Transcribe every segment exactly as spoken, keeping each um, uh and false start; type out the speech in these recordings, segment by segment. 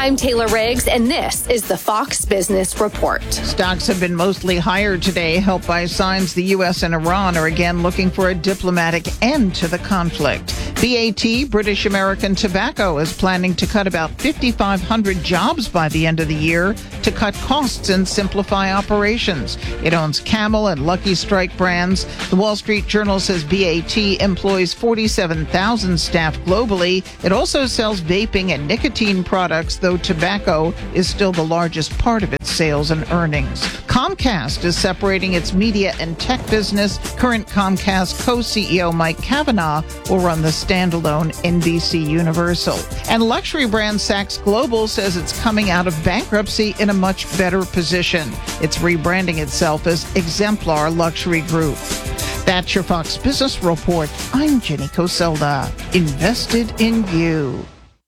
I'm Taylor Riggs, and this is the Fox Business Report. Stocks have been mostly higher today, helped by signs the U S and Iran are again looking for a diplomatic end to the conflict. B A T, British American Tobacco, is planning to cut about fifty-five hundred jobs by the end of the year to cut costs and simplify operations. It owns Camel and Lucky Strike brands. The Wall Street Journal says B A T employs forty-seven thousand staff globally. It also sells vaping and nicotine products, though tobacco is still the largest part of its sales and earnings. Comcast is separating its media and tech business. Current Comcast co-C E O Mike Cavanaugh will run the standalone N B C Universal. And luxury brand Saks Global says it's coming out of bankruptcy in a much better position. It's rebranding itself as Exemplar Luxury Group. That's your Fox Business Report. I'm Jenny Coselda. Invested in you.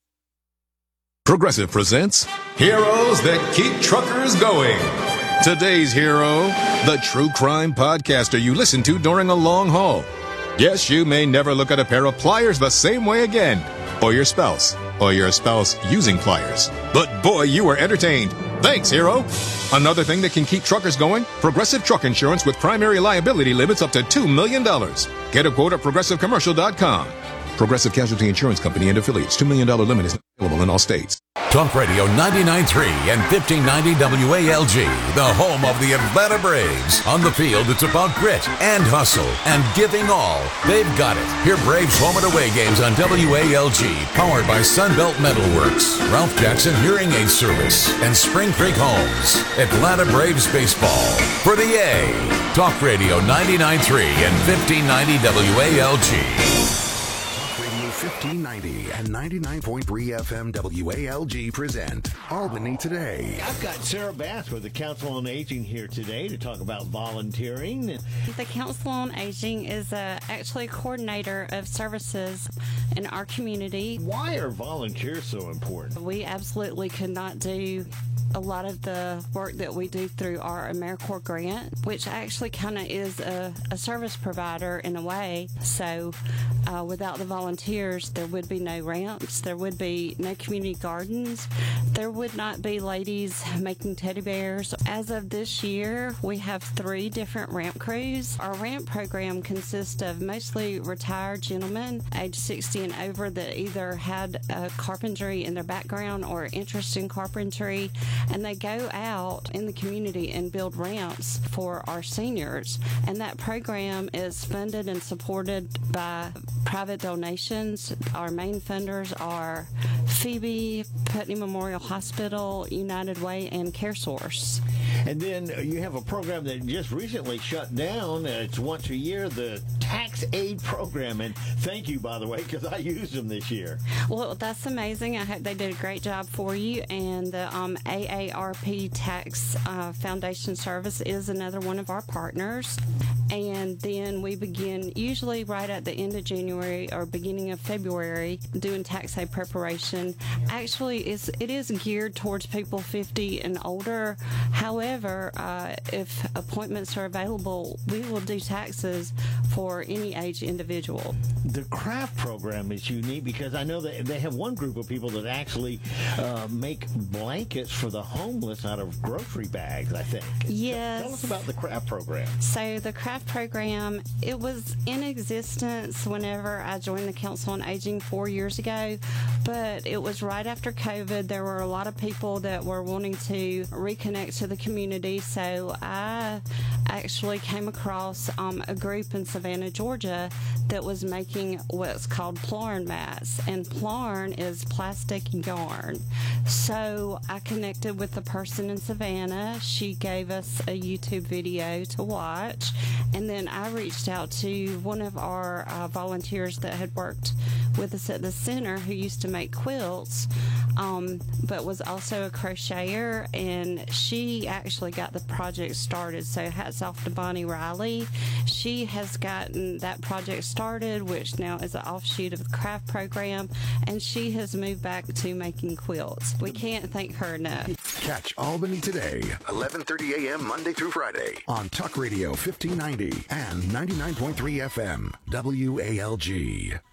Progressive presents Heroes That Keep Truckers Going. Today's hero, the true crime podcaster you listen to during a long haul. Yes, you may never look at a pair of pliers the same way again, or your spouse, or your spouse using pliers. But boy, you were entertained. Thanks, hero. Another thing that can keep truckers going, Progressive Truck Insurance with primary liability limits up to two million dollars. Get a quote at progressive commercial dot com. Progressive Casualty Insurance Company and affiliates. two million dollars limit is available in all states. Talk Radio ninety-nine point three and fifteen ninety W A L G, the home of the Atlanta Braves. On the field, it's about grit and hustle and giving all. They've got it. Hear Braves home and away games on W A L G, powered by Sunbelt Metalworks, Ralph Jackson Hearing Aid Service, and Spring Creek Homes. Atlanta Braves baseball for the A. Talk Radio ninety-nine point three and fifteen ninety W A L G. fifteen ninety and ninety-nine point three F M W A L G present Albany Today. I've got Sarah Bass with the Council on Aging here today to talk about volunteering. The Council on Aging is uh, actually a coordinator of services in our community. Why are volunteers so important? We absolutely could not do a lot of the work that we do through our AmeriCorps grant, which actually kind of is a, a service provider in a way. So uh, without the volunteers, there would be no ramps, there would be no community gardens, there would not be ladies making teddy bears. As of this year, we have three different ramp crews. Our ramp program consists of mostly retired gentlemen age sixty and over that either had uh, carpentry in their background or interest in carpentry, and they go out in the community and build ramps for our seniors. And that program is funded and supported by private donations. Our main funders are Phoebe, Putney Memorial Hospital, United Way, and CareSource. And then you have a program that just recently shut down. It's once a year, the Tax Aid Program. And thank you, by the way, because I used them this year. Well, that's amazing. I hope they did a great job for you. And the um, A A R P Tax uh, Foundation Service is another one of our partners. And then we begin usually right at the end of January or beginning of February doing tax aid preparation. Actually, it's, it is geared towards people fifty and older. However, uh, if appointments are available, we will do taxes for any age individual. The craft program is unique because I know that they have one group of people that actually uh, make blankets for the homeless out of grocery bags, I think. Yes. Tell us about the craft program. So the craft program, it was in existence whenever I joined the Council on Aging four years ago, but it was right after COVID. There were a lot of people that were wanting to reconnect to the community, so I actually came across um, a group in Savannah, Georgia that was making what's called plarn mats, and plarn is plastic yarn. So I connected with the person in Savannah. She gave us a YouTube video to watch, and then I reached out to one of our uh, volunteers that had worked with us at the center who used to make quilts, um, but was also a crocheter, and she actually got the project started. So hats off to Bonnie Riley. She has gotten that project started, which now is an offshoot of the craft program, and she has moved back to making quilts. We can't thank her enough. Catch Albany Today, eleven thirty a.m. Monday through Friday on Talk Radio fifteen ninety and ninety-nine point three F M W A L G.